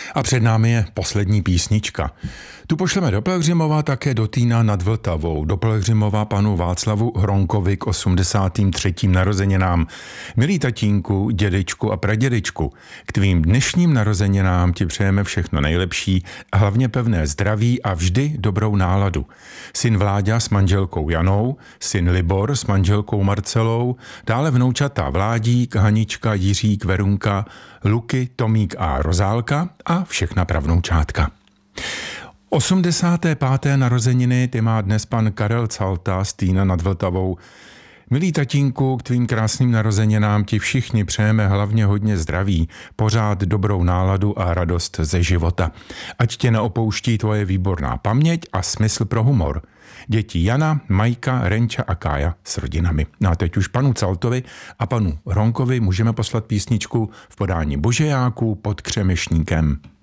A před námi je poslední písnička. Tu pošleme do Pelhřimova, také do Týna nad Vltavou. Do Pelhřimova panu Václavu Hronkovi k 83. narozeninám. Milý tatínku, dědečku a pradědečku, k tvým dnešním narozeninám ti přejeme všechno nejlepší, hlavně pevné zdraví a vždy dobrou náladu. Syn Vláďa s manželkou Janou, syn Libor s manželkou Marcelou, dále vnoučata Vládík, Hanička, Jiřík, Verunka, Luky, Tomík a Rozálka a všechna pravnoučátka. 85. narozeniny ty má dnes pan Karel Calta z Týna nad Vltavou. Milý tatínku, k tvým krásným narozeninám ti všichni přejeme hlavně hodně zdraví, pořád dobrou náladu a radost ze života. Ať tě neopouští tvoje výborná paměť a smysl pro humor. Děti Jana, Majka, Renča a Kája s rodinami. No a teď už panu Caltovi a panu Hronkovi můžeme poslat písničku v podání Božejáků pod Křemešníkem.